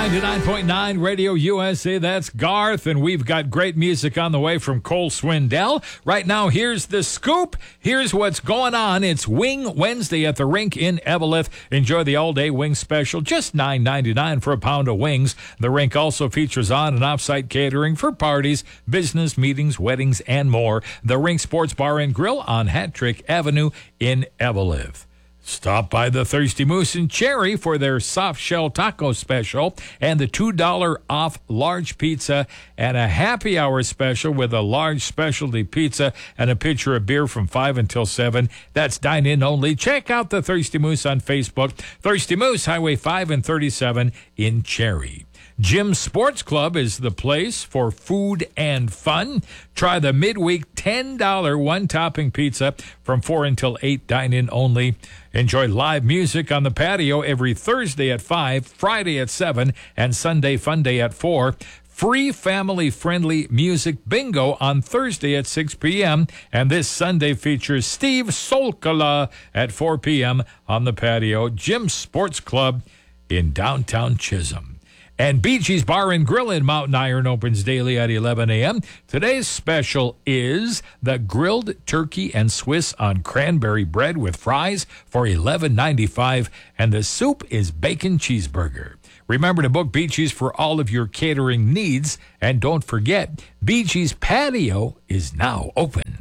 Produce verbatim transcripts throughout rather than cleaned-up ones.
ninety-nine point nine Radio U S A, that's Garth, and we've got great music on the way from Cole Swindell. Right now, here's the scoop. Here's what's going on. It's Wing Wednesday at the rink in Eveleth. Enjoy the all-day wing special, just nine ninety-nine for a pound of wings. The rink also features on- and off-site catering for parties, business meetings, weddings, and more. The Rink Sports Bar and Grill on Hat Trick Avenue in Eveleth. Stop by the Thirsty Moose in Cherry for their soft shell taco special and the two dollars off large pizza and a happy hour special with a large specialty pizza and a pitcher of beer from five until seven. That's dine-in only. Check out the Thirsty Moose on Facebook. Thirsty Moose, Highway five and thirty-seven in Cherry. Jim's Sports Club is the place for food and fun. Try the midweek ten dollars one-topping pizza from four until eight, dine-in only. Enjoy live music on the patio every Thursday at five, Friday at seven, and Sunday Fun Day at four. Free family-friendly music bingo on Thursday at six p.m. And this Sunday features Steve Solkala at four p.m. on the patio. Jim's Sports Club in downtown Chisholm. And Bee Gees Bar and Grill in Mountain Iron opens daily at eleven a.m. Today's special is the grilled turkey and Swiss on cranberry bread with fries for eleven ninety-five, and the soup is bacon cheeseburger. Remember to book Bee Gees for all of your catering needs, and don't forget, Bee Gees Patio is now open.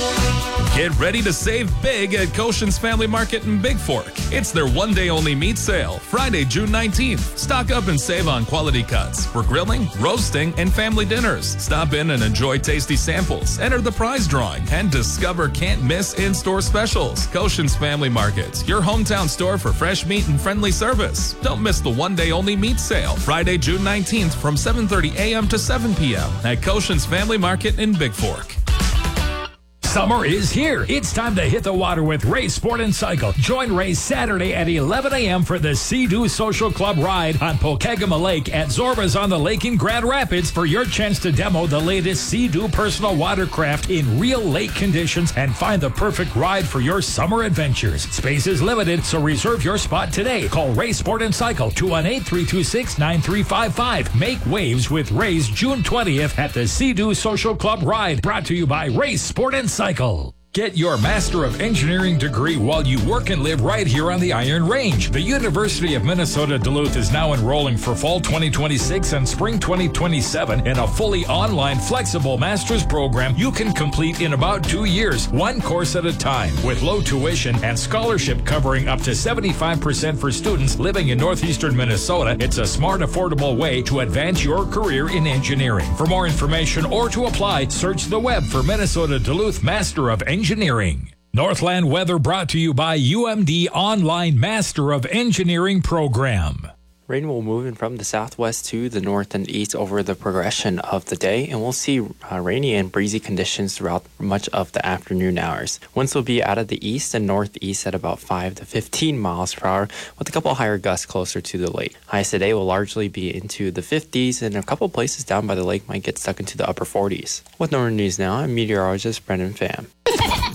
Get ready to save big at Goshen's Family Market in Big Fork. It's their one-day-only meat sale, Friday, June nineteenth. Stock up and save on quality cuts for grilling, roasting, and family dinners. Stop in and enjoy tasty samples, enter the prize drawing, and discover can't-miss in-store specials. Goshen's Family Market, your hometown store for fresh meat and friendly service. Don't miss the one-day-only meat sale, Friday, June nineteenth from seven thirty a.m. to seven p.m. at Goshen's Family Market in Big Fork. Summer is here. It's time to hit the water with Ray Sport and Cycle. Join Ray Saturday at eleven a.m. for the Sea-Doo Social Club ride on Pokegama Lake at Zorba's on the lake in Grand Rapids for your chance to demo the latest Sea-Doo personal watercraft in real lake conditions and find the perfect ride for your summer adventures. Space is limited, so reserve your spot today. Call Ray Sport and Cycle, two one eight, three two six, nine three five five. Make waves with Ray's June twentieth at the Sea-Doo Social Club ride. Brought to you by Ray Sport and Cycle. Get your Master of Engineering degree while you work and live right here on the Iron Range. The University of Minnesota Duluth is now enrolling for fall twenty twenty-six and spring twenty twenty-seven in a fully online flexible master's program you can complete in about two years, one course at a time, with low tuition and scholarship covering up to seventy-five percent for students living in northeastern Minnesota. It's a smart, affordable way to advance your career in engineering. For more information or to apply, search the web for Minnesota Duluth Master of Engineering. Engineering. Northland Weather brought to you by U M D Online Master of Engineering Program. Rain will move in from the southwest to the north and east over the progression of the day, and we'll see uh, rainy and breezy conditions throughout much of the afternoon hours. Winds will be out of the east and northeast at about five to fifteen miles per hour, with a couple higher gusts closer to the lake. Highs today will largely be into the fifties, and a couple places down by the lake might get stuck into the upper forties. With Northern News now, I'm meteorologist Brendan Pham.